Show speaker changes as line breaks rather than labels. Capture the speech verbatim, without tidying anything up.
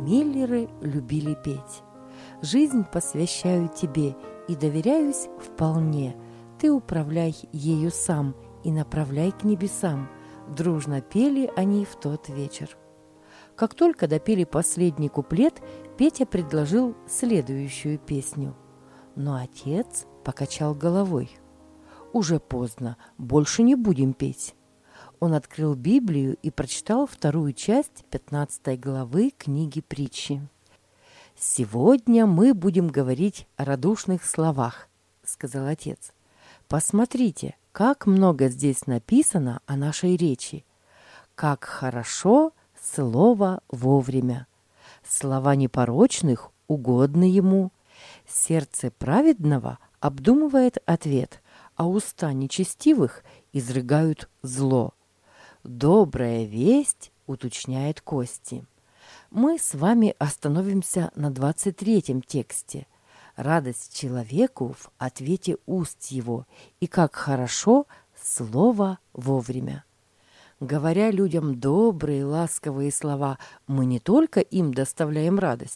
Миллеры любили петь. Жизнь посвящаю тебе и доверяюсь вполне. Ты управляй ею сам и направляй к небесам. Дружно пели они в тот вечер. Как только допели последний куплет, Петя предложил следующую песню. Но отец покачал головой. «Уже поздно, больше не будем петь». Он открыл Библию и прочитал вторую часть пятнадцатой главы книги Притчи. «Сегодня мы будем говорить о радушных словах», — сказал отец. «Посмотрите, как много здесь написано о нашей речи. Как хорошо слово вовремя. Слова непорочных угодны ему. Сердце праведного обдумывает ответ, а уста нечестивых изрыгают зло. Добрая весть уточняет кости». Мы с вами остановимся на двадцать третьем тексте. Радость человеку в ответе уст его, и как хорошо слово вовремя. Говоря людям добрые, ласковые слова, мы не только им доставляем радость,